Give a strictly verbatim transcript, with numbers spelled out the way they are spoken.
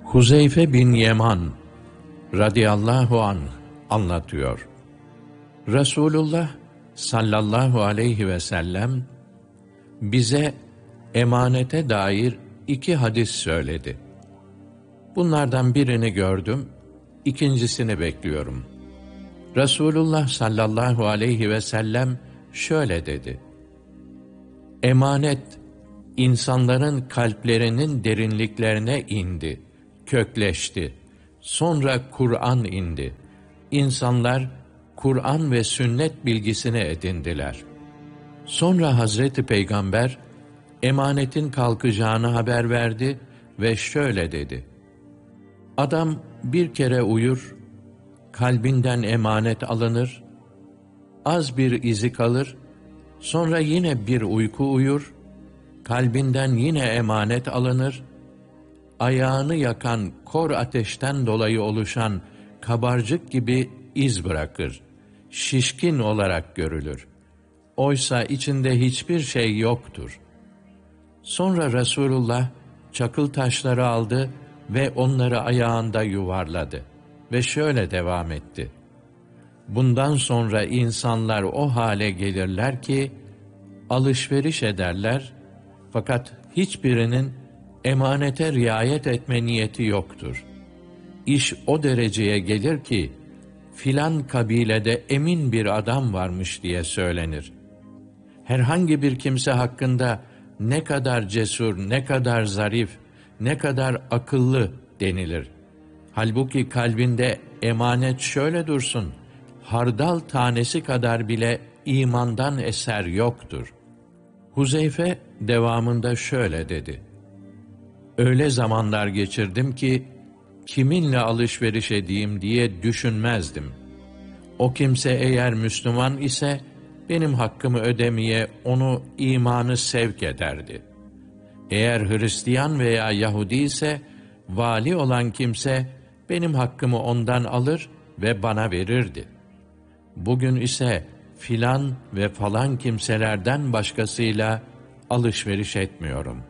Huzeyfe bin Yeman radıyallahu anh anlatıyor. Resulullah sallallahu aleyhi ve sellem bize emanete dair iki hadis söyledi. Bunlardan birini gördüm, ikincisini bekliyorum. Resulullah sallallahu aleyhi ve sellem şöyle dedi: Emanet insanların kalplerinin derinliklerine indi, kökleşti. Sonra Kur'an indi. İnsanlar Kur'an ve sünnet bilgisini edindiler. Sonra Hazreti Peygamber emanetin kalkacağını haber verdi ve şöyle dedi: Adam bir kere uyur, kalbinden emanet alınır, az bir izi kalır, sonra yine bir uyku uyur, kalbinden yine emanet alınır, ayağını yakan kor ateşten dolayı oluşan kabarcık gibi iz bırakır, şişkin olarak görülür. Oysa içinde hiçbir şey yoktur. Sonra Resulullah çakıl taşları aldı ve onları ayağında yuvarladı ve şöyle devam etti: Bundan sonra insanlar o hale gelirler ki, alışveriş ederler, fakat hiçbirinin emanete riayet etme niyeti yoktur. İş o dereceye gelir ki, filan kabilede emin bir adam varmış diye söylenir. Herhangi bir kimse hakkında ne kadar cesur, ne kadar zarif, ne kadar akıllı denilir. Halbuki kalbinde emanet şöyle dursun, hardal tanesi kadar bile imandan eser yoktur. Huzeyfe devamında şöyle dedi: Öyle zamanlar geçirdim ki, kiminle alışveriş edeyim diye düşünmezdim. O kimse eğer Müslüman ise, benim hakkımı ödemeye onu imanı sevk ederdi. Eğer Hristiyan veya Yahudi ise, vali olan kimse, benim hakkımı ondan alır ve bana verirdi. Bugün ise filan ve falan kimselerden başkasıyla alışveriş etmiyorum.